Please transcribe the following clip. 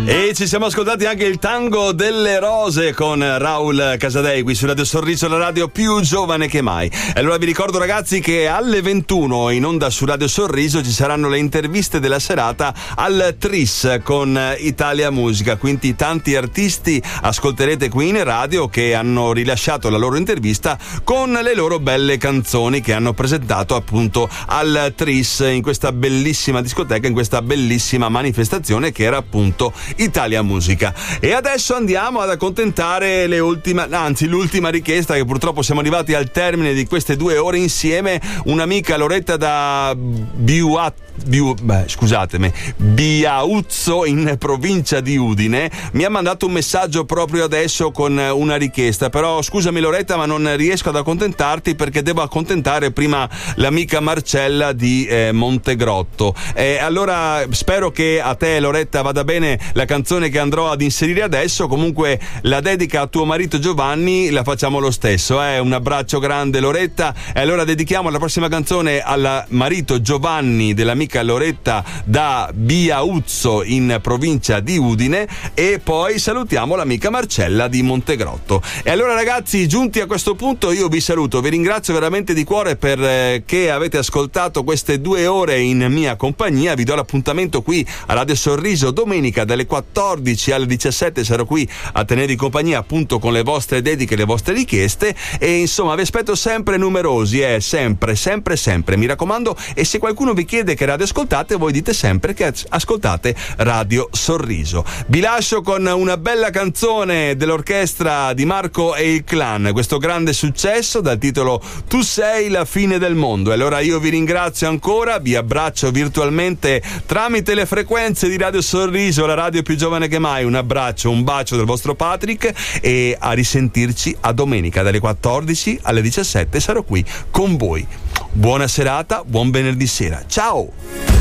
E ci siamo ascoltati anche il Tango delle Rose con Raul Casadei qui su Radio Sorriso, la radio più giovane che mai. E allora vi ricordo, ragazzi, che alle 21 in onda su Radio Sorriso ci saranno le interviste della serata al Tris con Italia Musica, quindi tanti artisti ascolterete qui in radio che hanno rilasciato la loro intervista con le loro belle canzoni che hanno presentato appunto al Tris, in questa bellissima discoteca, in questa bellissima manifestazione che era appunto Italia Musica. E adesso andiamo ad accontentare l'ultima richiesta, che purtroppo siamo arrivati al termine di queste 2 ore insieme. Un'amica, Loretta da Biauzzo in provincia di Udine, mi ha mandato un messaggio proprio adesso con una richiesta. Però scusami Loretta, ma non riesco ad accontentarti perché devo accontentare prima l'amica Marcella di Montegrotto. Allora spero che a te, Loretta, vada bene la canzone che andrò ad inserire adesso. Comunque la dedica a tuo marito Giovanni la facciamo lo stesso. Un abbraccio grande, Loretta. E allora dedichiamo la prossima canzone al marito Giovanni dell'amica Loretta da Biauzzo in provincia di Udine, e poi salutiamo l'amica Marcella di Montegrotto. E allora, ragazzi, giunti a questo punto io vi saluto, vi ringrazio veramente di cuore perché avete ascoltato queste 2 ore in mia compagnia. Vi do l'appuntamento qui a Radio Sorriso domenica dalle 14 alle 17, sarò qui a tenervi compagnia appunto con le vostre dediche, le vostre richieste, e insomma vi aspetto sempre numerosi, sempre, mi raccomando. E se qualcuno vi chiede che radio ascoltate, voi dite sempre che ascoltate Radio Sorriso. Vi lascio con una bella canzone dell'orchestra di Marco e il Clan, questo grande successo dal titolo Tu sei la fine del mondo. E allora io vi ringrazio ancora, vi abbraccio virtualmente tramite le frequenze di Radio Sorriso, la radio più giovane che mai. Un abbraccio, un bacio del vostro Patrick, e a risentirci a domenica dalle 14 alle 17 sarò qui con voi. Buona serata, buon venerdì sera, ciao!